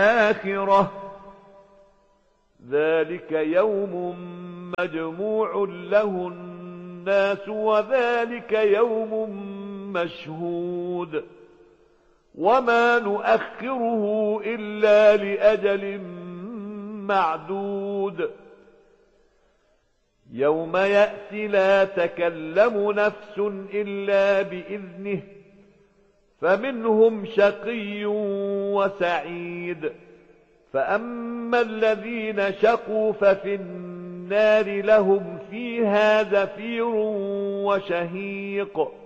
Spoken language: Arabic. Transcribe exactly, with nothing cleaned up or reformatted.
الآخرة ذلك يوم مجموع له الناس وذلك يوم مشهود وما نؤخره إلا لأجل معدود يوم يأتي لا تكلم نفس إلا بإذنه فمنهم شقي وسعيد فأما الذين شقوا ففي النار لهم فيها زفير وشهيق